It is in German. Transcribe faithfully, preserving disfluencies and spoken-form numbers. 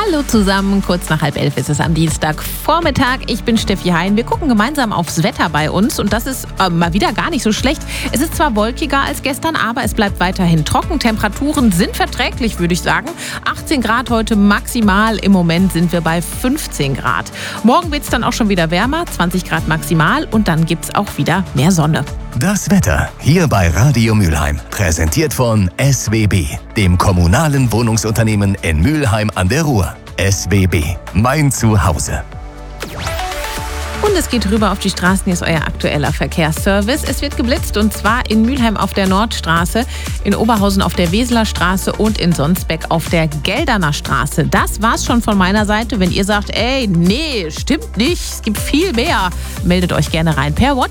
Hallo zusammen, kurz nach halb elf ist es am Dienstagvormittag. Ich bin Steffi Hein. Wir gucken gemeinsam aufs Wetter bei uns und das ist äh, mal wieder gar nicht so schlecht. Es ist zwar wolkiger als gestern, aber es bleibt weiterhin trocken. Temperaturen sind verträglich, würde ich sagen. achtzehn Grad heute maximal. Im Moment sind wir bei fünfzehn Grad. Morgen wird es dann auch schon wieder wärmer, zwanzig Grad maximal und dann gibt es auch wieder mehr Sonne. Das Wetter hier bei Radio Mülheim, präsentiert von S W B, dem kommunalen Wohnungsunternehmen in Mülheim an der Ruhr. S W B, mein Zuhause. Und es geht rüber auf die Straßen, hier ist euer aktueller Verkehrsservice. Es wird geblitzt und zwar in Mülheim auf der Nordstraße, in Oberhausen auf der Weseler Straße und in Sonsbeck auf der Gelderner Straße. Das war's schon von meiner Seite. Wenn ihr sagt, ey, nee, stimmt nicht, es gibt viel mehr, meldet euch gerne rein per WhatsApp.